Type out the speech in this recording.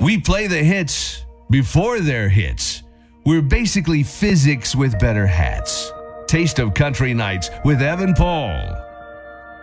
We play the hits before they're hits. We're basically physics with better hats. Taste of Country Nights with Evan Paul.